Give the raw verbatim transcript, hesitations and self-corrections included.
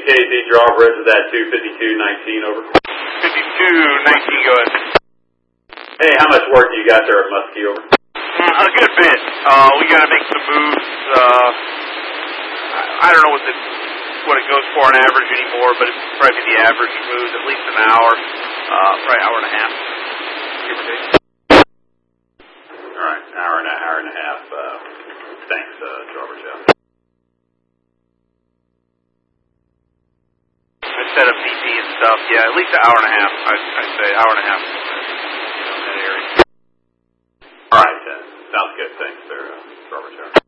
K Z drawbridge with that two fifty-two nineteen over. fifty-two nineteen, go ahead. Hey, how much work do you got there at Muskie over? Mm, a good bit. Uh, we got to make some moves. Uh, I don't know what the what it goes for on average anymore, but it's probably the average moves, at least an hour, uh, probably an hour and a half, give or take. All right, an hour and a hour and a half. Uh, thanks, uh, drawbridge out. I set up D P and stuff. Yeah, at least an hour and a half. I I say hour and a half. You know, in that area. All right, then. Sounds good. Thanks, sir. Uh, drawbridge out.